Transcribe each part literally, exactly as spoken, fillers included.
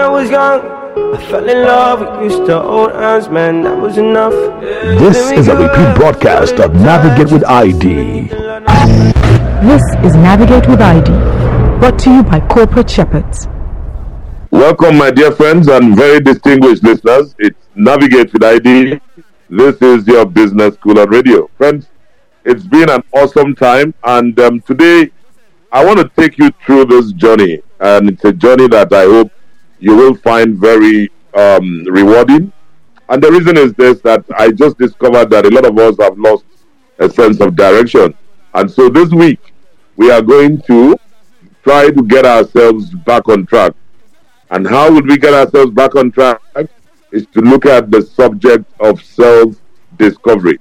I was young, I fell in love, we used to hold hands, man, that was enough. This is a repeat broadcast of Navigate with I D. This is Navigate with I D, brought to you by Corporate Shepherds. Welcome, my dear friends and very distinguished listeners. It's Navigate with I D. This is your business school on radio. Friends, it's been an awesome time, and um, today I want to take you through this journey, and it's a journey that I hope you will find very um, rewarding. And the reason is this, that I just discovered that a lot of us have lost a sense of direction. And so this week, we are going to try to get ourselves back on track. And how would we get ourselves back on track? Is to look at the subject of self-discovery.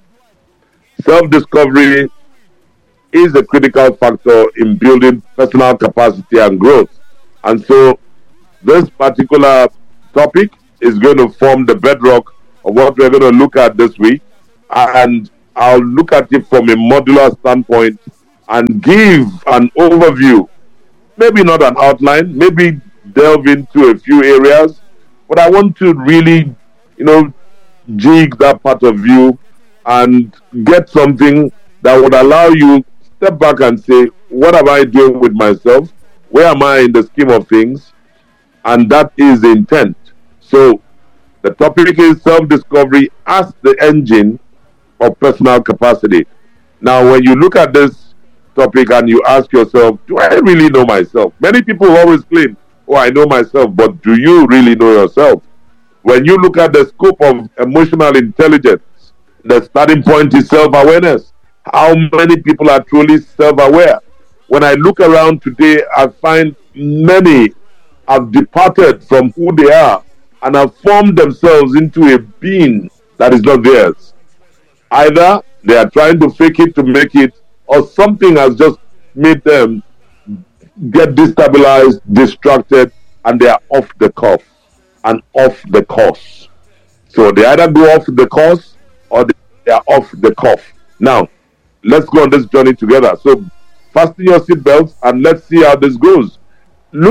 Self-discovery is a critical factor in building personal capacity and growth. And so this particular topic is going to form the bedrock of what we're going to look at this week. And I'll look at it from a modular standpoint and give an overview, maybe not an outline, maybe delve into a few areas, but I want to really, you know, jig that part of you and get something that would allow you step back and say, what am I doing with myself? Where am I in the scheme of things? And that is the intent. So the topic is self-discovery as the engine of personal capacity. Now, when you look at this topic and you ask yourself, do I really know myself? Many people always claim, oh, I know myself, but do you really know yourself? When you look at the scope of emotional intelligence, the starting point is self-awareness. How many people are truly self-aware? When I look around today, I find many have departed from who they are and have formed themselves into a being that is not theirs. Either they are trying to fake it to make it, or something has just made them get destabilized, distracted, and they are off the cuff and off the course. So they either go off the course or they are off the cuff. Now, let's go on this journey together. So fasten your seatbelts and let's see how this goes.